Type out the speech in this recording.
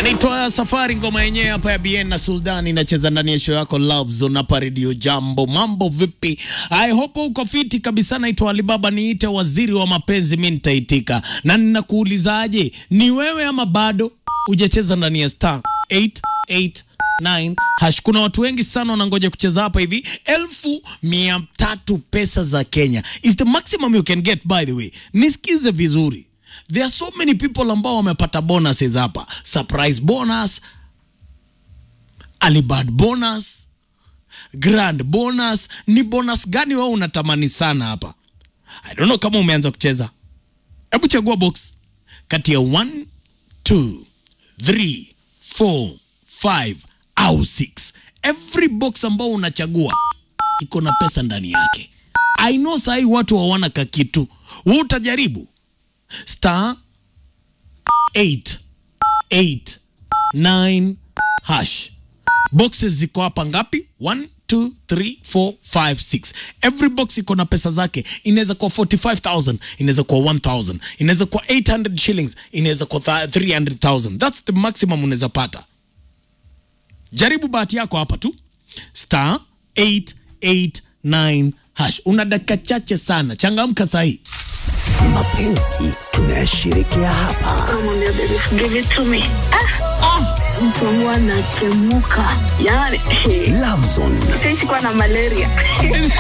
Anaitwa Safari, ngoma yenyewe hapa ya Bien na Sultani inacheza ndani ya show yako Love Zone hapa Radio Jambo. Mambo vipi? I hope uko fiti kabisa. Naitwa Alibaba, niite waziri wa mapenzi, mimi nitaitika. Na ninakuulizaje, ni wewe ama bado hujacheza ndani ya star 889 hash? Kuna watu wengi sana wanangoja kucheza hapa hivi. 1,300 pesa za Kenya is the maximum you can get, by the way. Nisikize vizuri. There are so many people ambao wamepata bonuses hapa. Surprise bonus, Alibad bonus, grand bonus. Ni bonus gani wewe unatamani sana hapa? I don't know kama umeanza kucheza. Hebu chagua box kati ya 1, 2, 3, 4, 5 au 6. Every box ambao unachagua iko na pesa ndani yake. I know sahi watu hawana kakitu. Wewe utajaribu star 889 hash. Boxes ziko hapa ngapi? 1, 2, 3, 4, 5, 6. Every box iko na pesa zake. Inaweza kuwa 45,000, inaweza kuwa 1,000, inaweza kuwa 800 shillings, inaweza kuwa 300,000. That's the maximum unaweza pata. Jaribu bahati yako hapa tu. Star 889 hash. Una dakika chache sana. Changamka sahi. Mapenzi tunashirikia hapa. Give it to me. Mtu anatemuka. Yani Love Zone. sisi kwa na malaria.